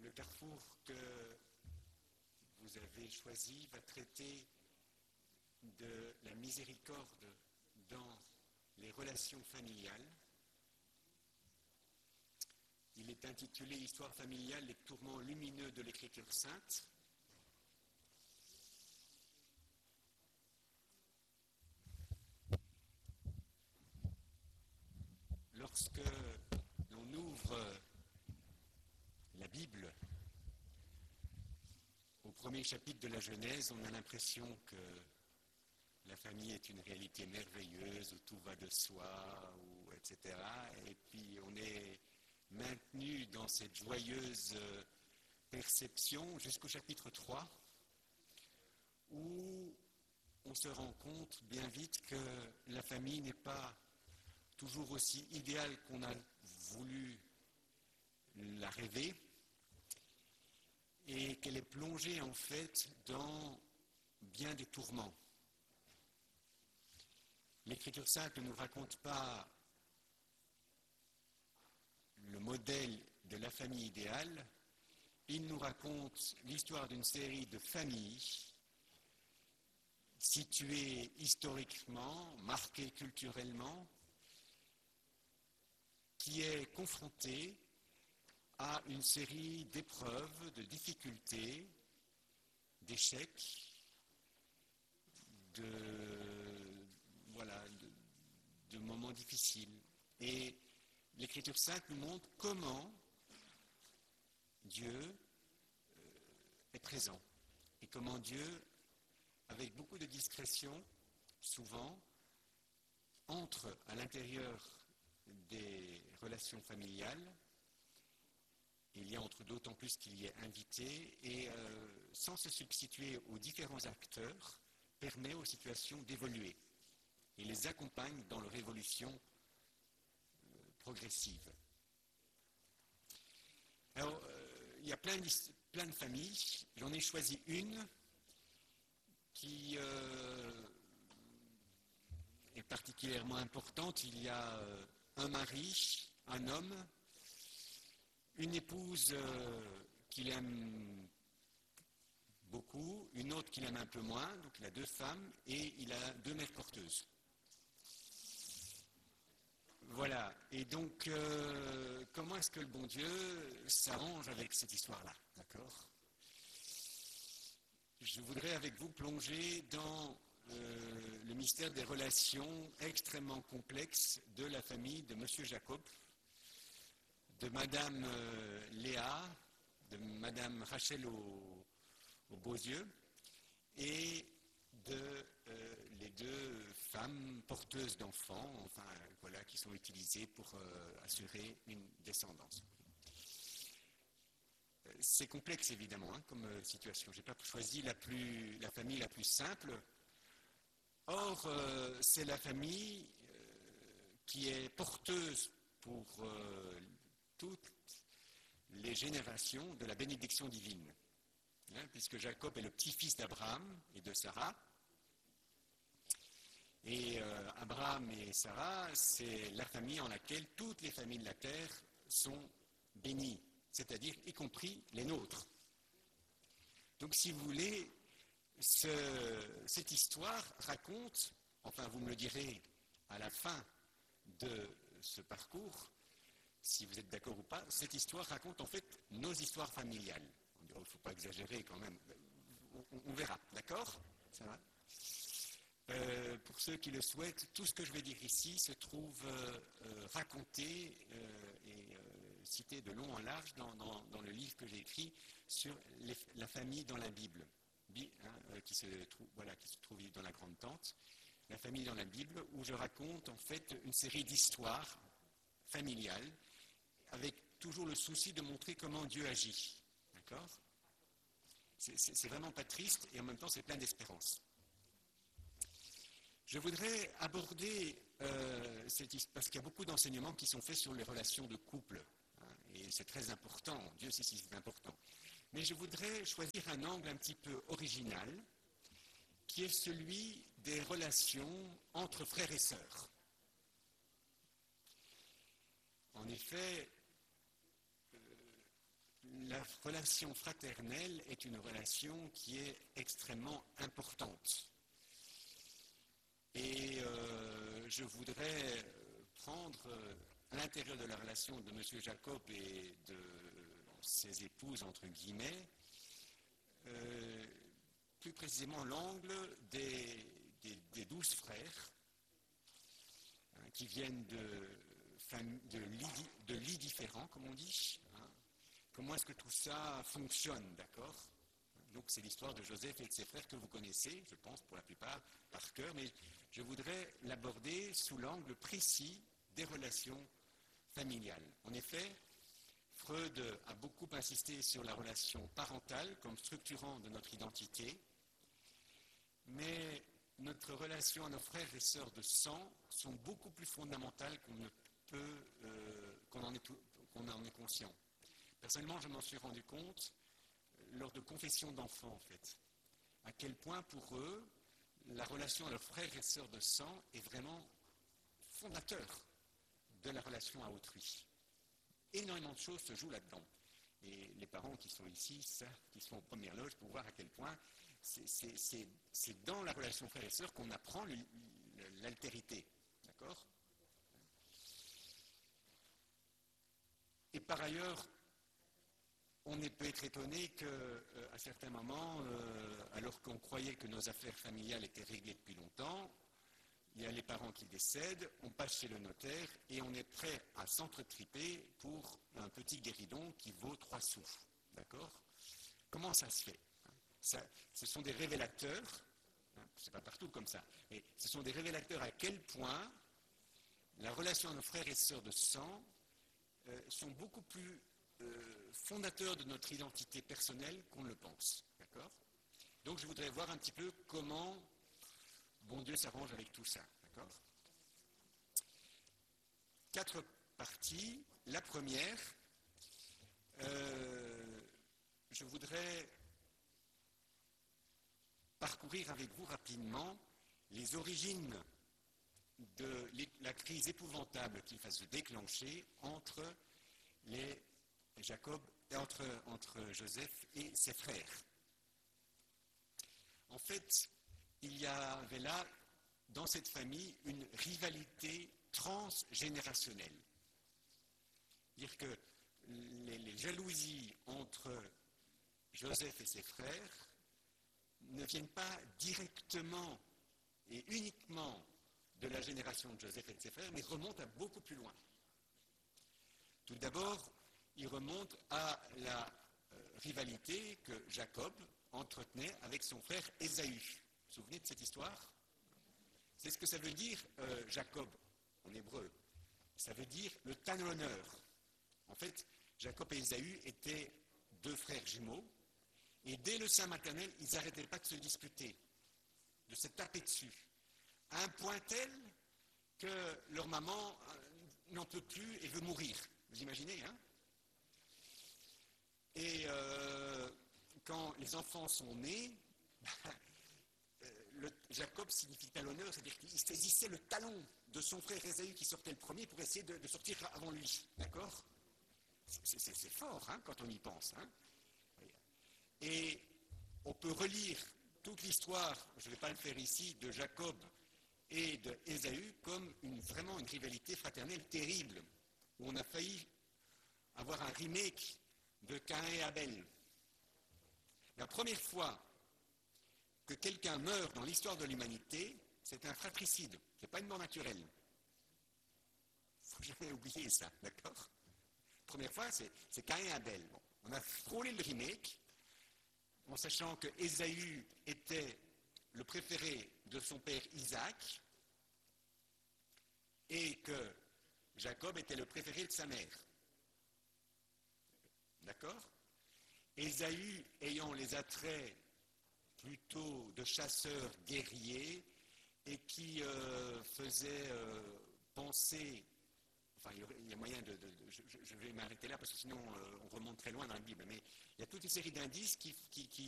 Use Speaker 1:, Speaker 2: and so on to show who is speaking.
Speaker 1: Le carrefour que vous avez choisi va traiter de la miséricorde dans les relations familiales. Il est intitulé « Histoire familiale, les tourments lumineux de l'Écriture sainte ». Lorsque l'on ouvre la Bible, au premier chapitre de la Genèse, on a l'impression que la famille est une réalité merveilleuse, où tout va de soi, etc. Et puis on est maintenu dans cette joyeuse perception jusqu'au chapitre 3, où on se rend compte bien vite que la famille n'est pas toujours aussi idéale qu'on a voulu la rêver, et qu'elle est plongée en fait dans bien des tourments. L'Écriture sainte ne nous raconte pas le modèle de la famille idéale, il nous raconte l'histoire d'une série de familles situées historiquement, marquées culturellement, qui est confrontée à une série d'épreuves, de difficultés, d'échecs, de moments difficiles. Et l'Écriture sainte nous montre comment Dieu est présent et comment Dieu, avec beaucoup de discrétion, souvent, entre à l'intérieur des relations familiales. Il y a entre d'autant plus qu'il y est invité et sans se substituer aux différents acteurs, permet aux situations d'évoluer et les accompagne dans leur évolution progressive. Alors, il y a plein de familles. J'en ai choisi une qui est particulièrement importante. Il y a un mari, un homme, une épouse qu'il aime beaucoup, une autre qu'il aime un peu moins, donc il a deux femmes, et il a deux mères porteuses. Voilà, et donc comment est-ce que le bon Dieu s'arrange avec cette histoire-là, d'accord ? Je voudrais avec vous plonger dans le mystère des relations extrêmement complexes de la famille de Monsieur Jacob, de Madame Léa, de Madame Rachel aux beaux yeux, et de les deux femmes porteuses d'enfants, enfin voilà, qui sont utilisées pour assurer une descendance. C'est complexe évidemment comme situation. Je n'ai pas choisi la famille la plus simple. Or, c'est la famille qui est porteuse pour toutes les générations de la bénédiction divine. Puisque Jacob est le petit-fils d'Abraham et de Sarah. Et Abraham et Sarah, c'est la famille en laquelle toutes les familles de la terre sont bénies, c'est-à-dire y compris les nôtres. Donc si vous voulez, cette histoire raconte, enfin vous me le direz à la fin de ce parcours, si vous êtes d'accord ou pas, cette histoire raconte en fait nos histoires familiales. Il ne faut pas exagérer quand même. On verra, d'accord ? Ça va ? Pour ceux qui le souhaitent, tout ce que je vais dire ici se trouve raconté et cité de long en large dans le livre que j'ai écrit sur la famille dans la Bible, qui se trouve dans la Grande Tente, la famille dans la Bible, où je raconte en fait une série d'histoires familiales, avec toujours le souci de montrer comment Dieu agit. D'accord ? C'est vraiment pas triste et en même temps c'est plein d'espérance. Je voudrais aborder parce qu'il y a beaucoup d'enseignements qui sont faits sur les relations de couple, et c'est très important, Dieu sait si c'est important. Mais je voudrais choisir un angle un petit peu original, qui est celui des relations entre frères et sœurs. En effet, la relation fraternelle est une relation qui est extrêmement importante. Et je voudrais prendre à l'intérieur de la relation de M. Jacob et de ses épouses, entre guillemets, plus précisément l'angle des 12 frères qui viennent de lits différents, comme on dit. Comment est-ce que tout ça fonctionne, d'accord? Donc c'est l'histoire de Joseph et de ses frères que vous connaissez, je pense pour la plupart par cœur, mais je voudrais l'aborder sous l'angle précis des relations familiales. En effet, Freud a beaucoup insisté sur la relation parentale comme structurant de notre identité, mais notre relation à nos frères et sœurs de sang sont beaucoup plus fondamentales qu'on en est conscient. Personnellement, je m'en suis rendu compte lors de confessions d'enfants, en fait, à quel point pour eux, la relation à leurs frères et sœurs de sang est vraiment fondateur de la relation à autrui. Énormément de choses se jouent là-dedans. Et les parents qui sont ici, qui sont aux premières loges, pour voir à quel point c'est dans la relation frères et sœurs qu'on apprend l'altérité. D'accord ? Et par ailleurs, on peut être étonné qu'à certains moments, alors qu'on croyait que nos affaires familiales étaient réglées depuis longtemps, il y a les parents qui décèdent, on passe chez le notaire et on est prêt à s'entretriper pour un petit guéridon qui vaut 3 sous. D'accord ? Comment ça se fait ? Ce sont des révélateurs, c'est pas partout comme ça, mais ce sont des révélateurs à quel point la relation à nos frères et sœurs de sang sont beaucoup plus fondateurs de notre identité personnelle qu'on ne le pense. D'accord ? Donc je voudrais voir un petit peu comment bon Dieu s'arrange avec tout ça. D'accord ? 4 parties. La première, je voudrais parcourir avec vous rapidement les origines de la crise épouvantable qui va se déclencher entre Joseph et ses frères. En fait, il y avait là, dans cette famille, une rivalité transgénérationnelle. C'est-à-dire que les jalousies entre Joseph et ses frères ne viennent pas directement et uniquement de la génération de Joseph et de ses frères, mais remontent à beaucoup plus loin. Tout d'abord, ils remontent à la rivalité que Jacob entretenait avec son frère Ésaü. Vous vous souvenez de cette histoire ? C'est ce que ça veut dire Jacob en hébreu. Ça veut dire le talonneur. En fait, Jacob et Ésaü étaient 2 frères jumeaux, et dès le sein maternel, ils n'arrêtaient pas de se disputer, de se taper dessus, à un point tel que leur maman n'en peut plus et veut mourir. Vous imaginez, hein ? Et quand les enfants sont nés, Jacob signifie talonneur, c'est-à-dire qu'il saisissait le talon de son frère Ésaü qui sortait le premier pour essayer de sortir avant lui. D'accord ? C'est fort, hein, quand on y pense. Hein ? Et on peut relire toute l'histoire, je ne vais pas le faire ici, de Jacob et d'Ésaü comme vraiment une rivalité fraternelle terrible, où on a failli avoir un remake de Caïn et Abel. La première fois que quelqu'un meurt dans l'histoire de l'humanité, c'est un fratricide, ce n'est pas une mort naturelle. Il ne faut jamais oublier ça, d'accord ? La première fois, c'est Caïn et Abel. Bon, on a frôlé le remake, en sachant que Ésaü était le préféré de son père Isaac et que Jacob était le préféré de sa mère. D'accord ? Ésaü ayant les attraits plutôt de chasseur guerrier et qui faisait penser, enfin il y a moyen je vais m'arrêter là parce que sinon on remonte très loin dans la Bible, mais il y a toute une série d'indices qui